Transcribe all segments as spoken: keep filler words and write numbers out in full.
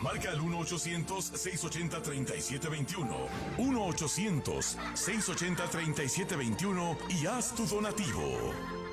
Marca al uno ochocientos, seiscientos ochenta, treinta y siete veintiuno. uno ochocientos, seiscientos ochenta, treinta y siete veintiuno y haz tu donativo.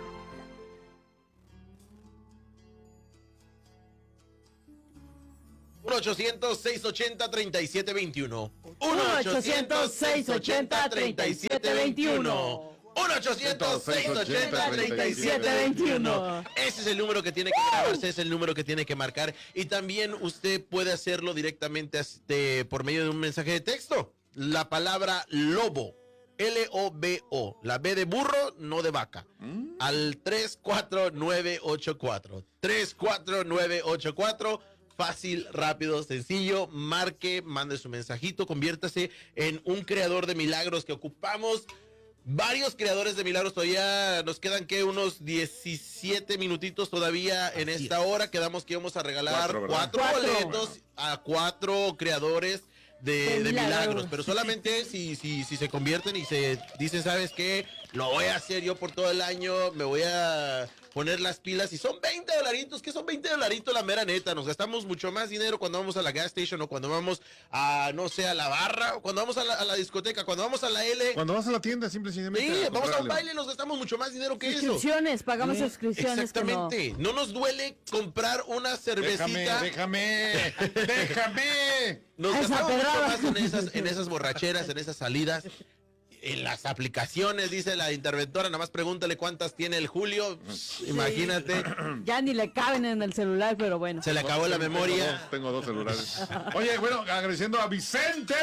uno ochocientos, seiscientos ochenta, treinta y siete veintiuno. uno ochocientos, seiscientos ochenta, treinta y siete veintiuno. uno ochocientos, seiscientos ochenta, treinta y siete veintiuno. Ese es el número que tiene que grabarse, es el número que tiene que marcar. Y también usted puede hacerlo directamente este, por medio de un mensaje de texto. La palabra lobo, L O B O, la B de burro, no de vaca. ¿Mm? Al tres cuatro nueve ocho cuatro. tres cuatro nueve ocho cuatro. Fácil, rápido, sencillo. Marque, mande su mensajito, conviértase en un creador de milagros que ocupamos. Varios creadores de milagros, todavía nos quedan que unos diecisiete minutitos todavía en Así esta es. hora. Quedamos que íbamos a regalar Cuatro, cuatro, Cuatro. boletos a cuatro creadores de, De de milagros. milagros. Pero solamente si, si, si se convierten y se dicen, ¿sabes qué? Lo voy a hacer yo por todo el año, me voy a poner las pilas. Y son veinte dolaritos, ¿qué son veinte dolaritos? La mera neta, nos gastamos mucho más dinero cuando vamos a la gas station o cuando vamos a, no sé, a la barra, o cuando vamos a la, a la discoteca, cuando vamos a la L. Cuando vas a la tienda, simple y sencillamente. Sí, a vamos a un comprarle. baile, nos gastamos mucho más dinero que eso. Suscripciones, pagamos Mm, suscripciones. que no. Exactamente. No. nos duele comprar una cervecita. Déjame, déjame, déjame. Nos Esa gastamos mucho pedrada. más en esas, en esas borracheras, en esas salidas. En las aplicaciones, dice la interventora, nada más pregúntale cuántas tiene el Julio. Pss, imagínate, Ya ni le caben en el celular, pero bueno. se le acabó la Tengo memoria. dos, Tengo dos celulares. Oye, bueno, agradeciendo a Vicente,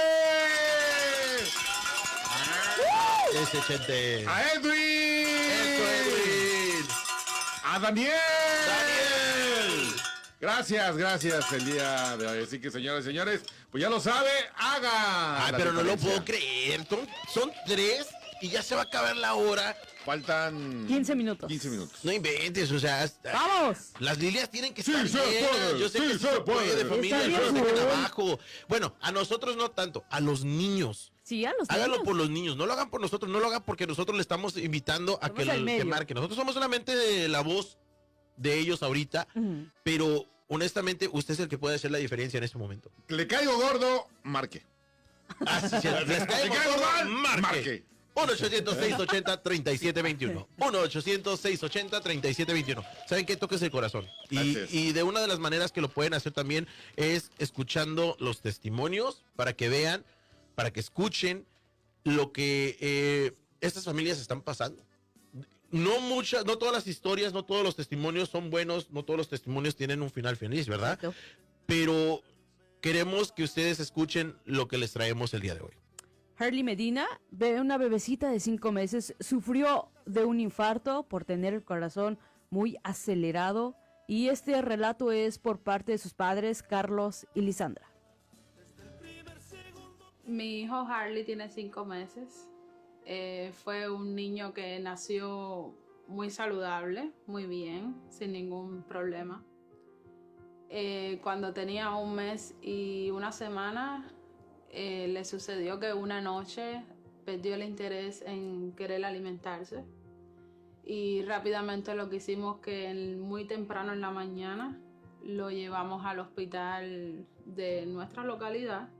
Ese chente. a Edwin, Eso, Edwin. a Daniel. Daniel. Gracias, gracias el día de hoy. Así que, señores y señores, pues ya lo sabe, haga. Ay, la pero no lo diferencia. puedo creer. Son, son tres y ya se va a acabar la hora. Faltan quince minutos. quince minutos. No inventes, o sea, hasta- ¡Vamos! las líneas tienen que Sí, estar se llenas. puede, Yo sé sí, que se sí se puede, puede. familia, Está yo sé bien, que Julio. trabajo. Bueno, a nosotros no tanto, a los niños. Sí, a los Háganlo niños. por los niños, no lo hagan por nosotros, no lo hagan porque nosotros le estamos invitando a Somos que, el el- medio. que marque. Nosotros somos solamente de la voz de ellos ahorita, Ujú. pero honestamente usted es el que puede hacer la diferencia en este momento. Le caigo gordo, marque. Así es, les Le caemos caigo todo, mal, marque. marque. uno ochocientos, seiscientos ochenta, treinta y siete veintiuno. uno ochocientos, seiscientos ochenta, treinta y siete veintiuno. ¿Saben qué? Toques el corazón. Y, Así es. y de una de las maneras que lo pueden hacer también es escuchando los testimonios para que vean, para que escuchen lo que eh, estas familias están pasando. No muchas, no todas las historias, no todos los testimonios son buenos, no todos los testimonios tienen un final feliz, ¿verdad? Exacto. Pero queremos que ustedes escuchen lo que les traemos el día de hoy. Harley Medina, ve una bebecita de cinco meses, sufrió de un infarto por tener el corazón muy acelerado y este relato es por parte de sus padres, Carlos y Lisandra. Mi hijo Harley tiene cinco meses. Eh, fue un niño que nació muy saludable, muy bien, sin ningún problema. Eh, cuando tenía un mes y una semana, eh, le sucedió que una noche perdió el interés en querer alimentarse. Y rápidamente lo que hicimos que en- muy temprano en la mañana lo llevamos al hospital de nuestra localidad.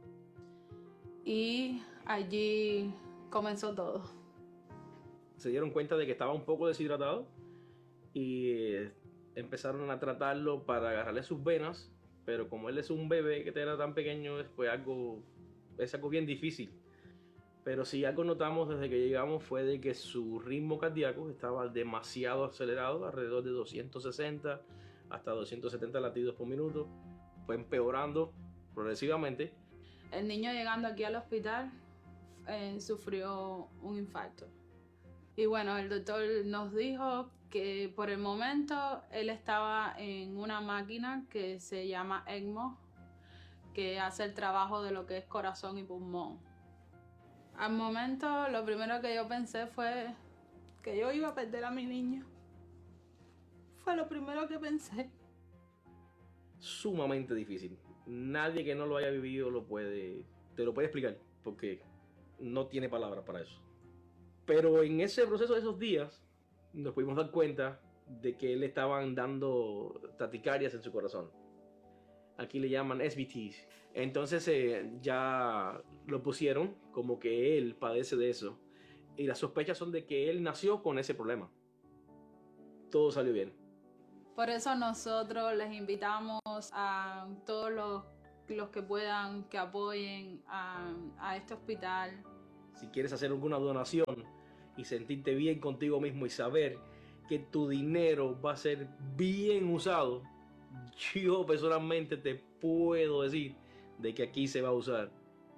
Y allí comenzó todo. Se dieron cuenta de que estaba un poco deshidratado y eh, empezaron a tratarlo para agarrarle sus venas, pero como él es un bebé que era tan pequeño, fue algo, es algo bien difícil. Pero si algo notamos desde que llegamos fue de que su ritmo cardíaco estaba demasiado acelerado, alrededor de doscientos sesenta hasta doscientos setenta latidos por minuto. Fue empeorando progresivamente. El niño llegando aquí al hospital eh, sufrió un infarto. Y bueno, el doctor nos dijo que por el momento él estaba en una máquina que se llama ECMO, que hace el trabajo de lo que es corazón y pulmón. Al momento, lo primero que yo pensé fue que yo iba a perder a mi niño. Fue lo primero que pensé. Sumamente difícil. Nadie que no lo haya vivido lo puede, te lo puede explicar, porque no tiene palabras para eso. Pero en ese proceso de esos días, nos pudimos dar cuenta de que le estaban dando taquicarias en su corazón. aquí le llaman S V Ts. Entonces eh, ya lo pusieron como que él padece de eso. Y las sospechas son de que él nació con ese problema. Todo salió bien. Por eso nosotros les invitamos a todos los, los que puedan, que apoyen a, a este hospital. Si quieres hacer alguna donación y sentirte bien contigo mismo y saber que tu dinero va a ser bien usado, yo personalmente te puedo decir de que aquí se va a usar.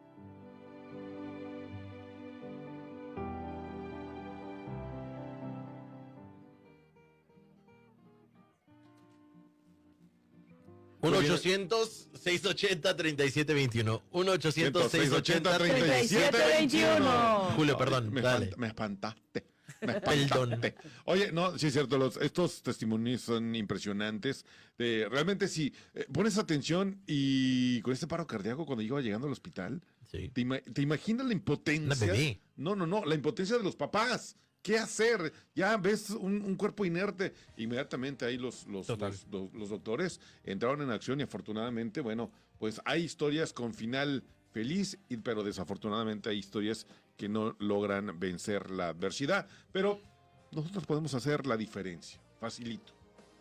uno ochocientos, seiscientos ochenta, treinta y siete veintiuno. uno ochocientos, seiscientos ochenta, treinta y siete veintiuno. Julio, perdón, Me, dale. espant- me espantaste. Me Perdón. espantaste. Oye, no, sí es cierto, los, estos testimonios son impresionantes. De, realmente, si eh, pones atención y con este paro cardíaco cuando iba llegando al hospital, Sí. ¿te, ima- te imaginas la impotencia? Una bebé. No, no, no, la impotencia de los papás. ¿Qué hacer? Ya ves un, un cuerpo inerte. Inmediatamente ahí los, los, Total. los, los- los doctores entraron en acción y afortunadamente, bueno, pues hay historias con final feliz, y- pero desafortunadamente hay historias que no logran vencer la adversidad. Pero nosotros podemos hacer la diferencia. Facilito.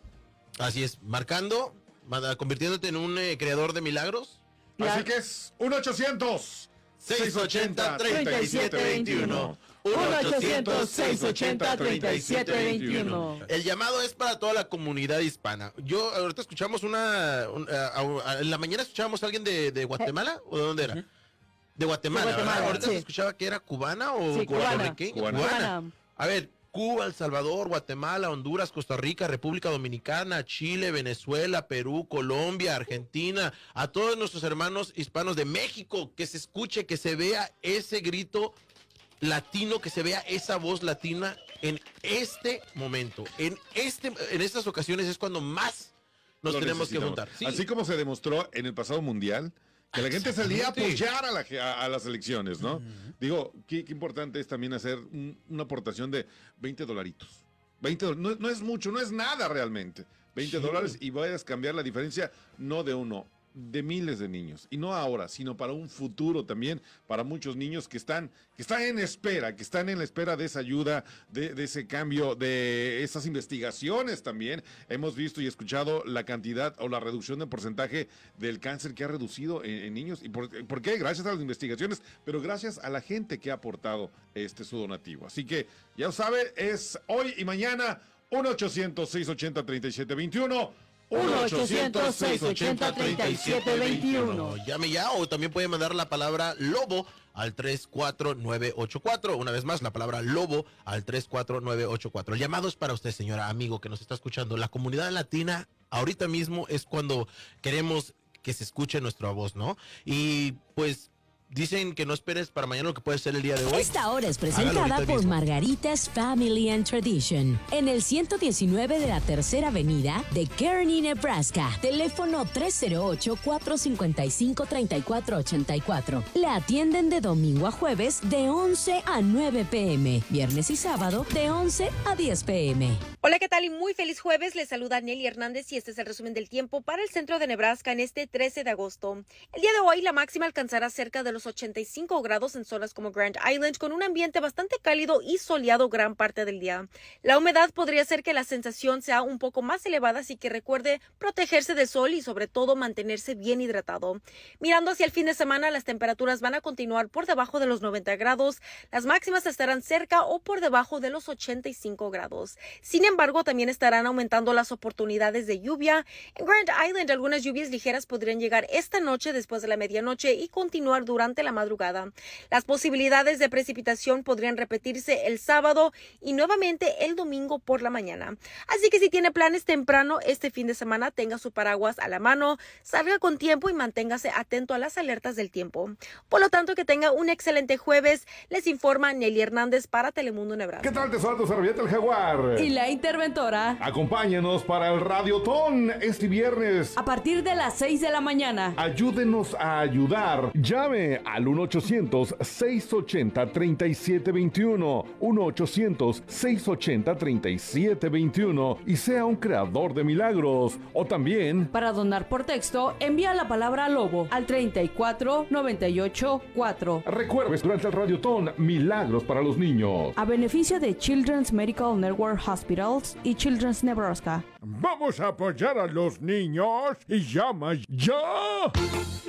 Así es, marcando, manda- convirtiéndote en un eh, creador de milagros. Claro. Así que es uno ochocientos, seiscientos ochenta, treinta y siete veintiuno. uno ochocientos, seiscientos ochenta, treinta y siete veintiuno. El llamado es para toda la comunidad hispana. Yo ahorita escuchamos una, un- a- a- en la mañana escuchábamos a alguien de, de Guatemala, ¿o de dónde era? De Guatemala, De Guatemala, ¿verdad? Ahorita sí. se escuchaba que era cubana o Sí, cubana. puertorriqueña. Cubana. Cubana. A ver, Cuba, El Salvador, Guatemala, Honduras, Costa Rica, República Dominicana, Chile, Venezuela, Perú, Colombia, Argentina, a todos nuestros hermanos hispanos de México, que se escuche, que se vea ese grito latino, que se vea esa voz latina en este momento. En este, en estas ocasiones es cuando más nos Lo tenemos que necesitamos. juntar. Sí. Así como se demostró en el pasado mundial, que la gente salía a Exactamente. apoyar a, la ge- a- a las elecciones, ¿no? Digo, qué, qué importante es también hacer un- una aportación de veinte dolaritos. veinte do- no, no es mucho, no es nada realmente. veinte Sí. dólares y vayas a cambiar la diferencia, no de uno, de miles de niños. Y no ahora, sino para un futuro también, para muchos niños que están, que están en espera, que están en la espera de esa ayuda, de, de ese cambio, de esas investigaciones también. Hemos visto y escuchado la cantidad o la reducción del porcentaje del cáncer que ha reducido en, en niños. ¿Y por, por qué? Gracias a las investigaciones, pero gracias a la gente que ha aportado este su donativo. Así que, ya lo sabe, es hoy y mañana, uno ochocientos, seiscientos ochenta, treinta y siete veintiuno. uno ochocientos, seiscientos ochenta, treinta y siete veintiuno. Llame ya o también puede mandar la palabra lobo al tres cuatro nueve ocho cuatro. Una vez más, la palabra lobo al tres cuatro nueve ocho cuatro. El llamado es para usted, señora, amigo que nos está escuchando. La comunidad latina ahorita mismo es cuando queremos que se escuche nuestra voz, ¿no? Y pues dicen que no esperes para mañana lo que puede ser el día de hoy. Esta hora es Hágalo presentada ahorita por mismo. Margaritas Family and Tradition. En el ciento diecinueve de la Tercera Avenida de Kearney, Nebraska. Teléfono tres cero ocho, cuatro cinco cinco, tres cuatro ocho cuatro. La atienden de domingo a jueves de once a nueve pm. Viernes y sábado de once a diez pm. Hola, ¿qué tal? Y muy feliz jueves. Les saluda Nelly Hernández y este es el resumen del tiempo para el centro de Nebraska en este trece de agosto. El día de hoy la máxima alcanzará cerca de los ochenta y cinco grados en zonas como Grand Island con un ambiente bastante cálido y soleado gran parte del día. La humedad podría hacer que la sensación sea un poco más elevada, así que recuerde protegerse del sol y sobre todo mantenerse bien hidratado. Mirando hacia el fin de semana, las temperaturas van a continuar por debajo de los noventa grados. Las máximas estarán cerca o por debajo de los ochenta y cinco grados. Sin embargo, también estarán aumentando las oportunidades de lluvia. En Grand Island, algunas lluvias ligeras podrían llegar esta noche después de la medianoche y continuar durante la madrugada. Las posibilidades de precipitación podrían repetirse el sábado y nuevamente el domingo por la mañana. Así que si tiene planes temprano este fin de semana, tenga su paraguas a la mano, salga con tiempo y manténgase atento a las alertas del tiempo. Por lo tanto, que tenga un excelente jueves. Les informa Nelly Hernández para Telemundo Nebraska. ¿Qué tal? Te saluda tu servilleta el Jaguar. Y la interventora. Acompáñenos para el Radiotón este viernes. A partir de las seis de la mañana. Ayúdenos a ayudar. Llame al uno ochocientos, seiscientos ochenta, treinta y siete veintiuno. uno ochocientos, seiscientos ochenta, treinta y siete veintiuno y sea un creador de milagros. O también, para donar por texto, envía la palabra lobo al treinta y cuatro, noventa y ocho, cuatro. recuerdes durante el Radiotón Milagros para los Niños. A beneficio de Children's Medical Network Hospitals y Children's Nebraska. Vamos a apoyar a los niños y llama ya.